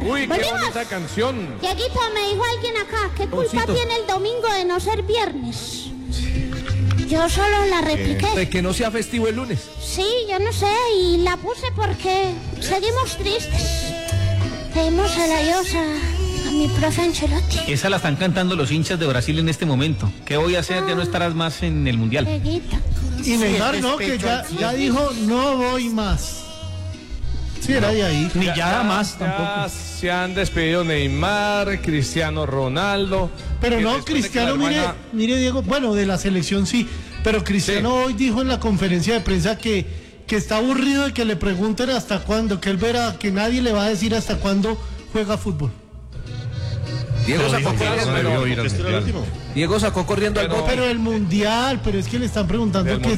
Uy, qué bonita canción. Dieguito, me dijo alguien acá, ¿qué culpa tiene el domingo de no ser viernes? Yo solo la repliqué. De que no sea festivo el lunes. Sí, yo no sé, y la puse porque seguimos tristes. Pedimos a la diosa, a mi profe Ancelotti. Esa la están cantando los hinchas de Brasil en este momento. ¿Qué voy a hacer? Ya no estarás más en el Mundial. Dieguito. Y Neymar, no, que ya dijo, no voy más. Sí, era de ahí. Ni ya más tampoco. Ya se han despedido Neymar, Cristiano Ronaldo. Pero que no, después de que Cristiano, la hermana- mire Diego, bueno, de la selección sí, pero Cristiano hoy dijo en la conferencia de prensa que está aburrido de que le pregunten hasta cuándo, que él verá, que nadie le va a decir hasta cuándo juega fútbol. Diego sacó claro, corriendo. pero- Debió ir al Mundial. Diego sacó corriendo al Pero- bote. Pero el mundial, pero es que le están preguntando Del que